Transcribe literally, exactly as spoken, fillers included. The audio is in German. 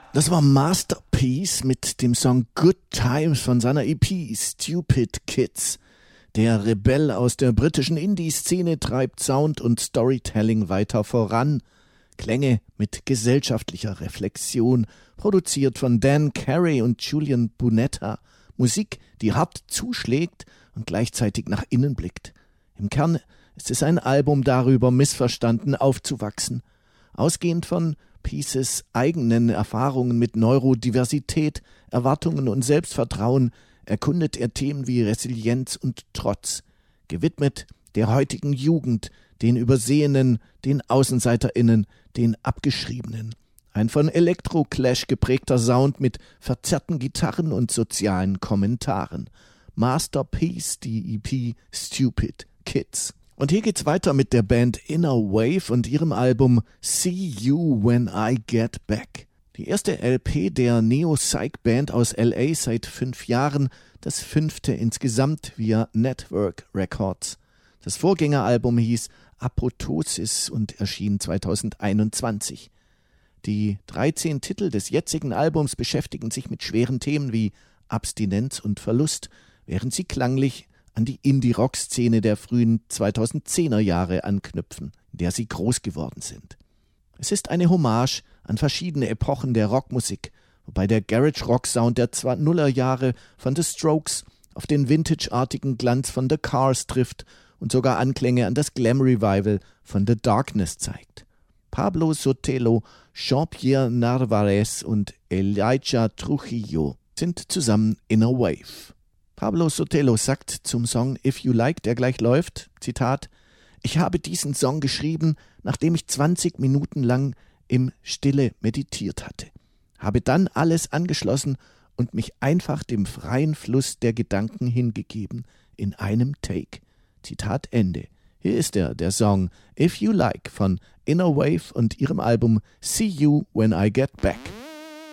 Das war Masterpiece mit dem Song Good Times von seiner E P Stupid Kids. Der Rebell aus der britischen Indie-Szene treibt Sound und Storytelling weiter voran. Klänge mit gesellschaftlicher Reflexion, produziert von Dan Carey und Julian Bunetta. Musik, die hart zuschlägt und gleichzeitig nach innen blickt. Im Kern ist es ein Album darüber, missverstanden aufzuwachsen. Ausgehend von Pieces eigenen Erfahrungen mit Neurodiversität, Erwartungen und Selbstvertrauen erkundet er Themen wie Resilienz und Trotz, gewidmet der heutigen Jugend, den Übersehenen, den AußenseiterInnen, den Abgeschriebenen. Ein von Elektro-Clash geprägter Sound mit verzerrten Gitarren und sozialen Kommentaren. Masterpiece, die E P Stupid Kids. Und hier geht's weiter mit der Band Inner Wave und ihrem Album See You When I Get Back. Die erste L P der Neo-Psych-Band aus L A seit fünf Jahren, das fünfte insgesamt via Network Records. Das Vorgängeralbum hieß Apoptosis und erschien zweitausendeinundzwanzig. Die dreizehn Titel des jetzigen Albums beschäftigen sich mit schweren Themen wie Abstinenz und Verlust, während sie klanglich an die Indie-Rock-Szene der frühen zweitausendzehner Jahre anknüpfen, in der sie groß geworden sind. Es ist eine Hommage an verschiedene Epochen der Rockmusik, wobei der Garage-Rock-Sound der Nullerjahre von The Strokes auf den vintageartigen Glanz von The Cars trifft und sogar Anklänge an das Glam-Revival von The Darkness zeigt. Pablo Sotelo, Jean-Pierre Narvaez und Elijah Trujillo sind zusammen Inner Wave. Pablo Sotelo sagt zum Song If You Like, der gleich läuft, Zitat, ich habe diesen Song geschrieben, nachdem ich zwanzig Minuten lang im Stille meditiert hatte, habe dann alles angeschlossen und mich einfach dem freien Fluss der Gedanken hingegeben, in einem Take. Zitat Ende. Hier ist er, der Song If You Like von Inner Wave und ihrem Album See You When I Get Back.